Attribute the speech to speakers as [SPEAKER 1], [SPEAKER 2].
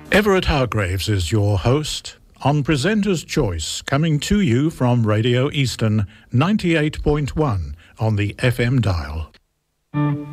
[SPEAKER 1] Everett Hargraves is your host on Presenter's Choice, coming to you from Radio Eastern 98.1 on the FM dial.